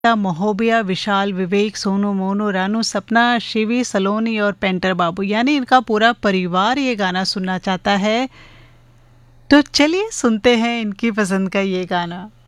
महोबिया, विशाल, विवेक, सोनू, मोनू, रानू, सपना, शिवी, सलोनी और पेंटर बाबू, यानी इनका पूरा परिवार ये गाना सुनना चाहता है। तो चलिए सुनते हैं इनकी पसंद का ये गाना।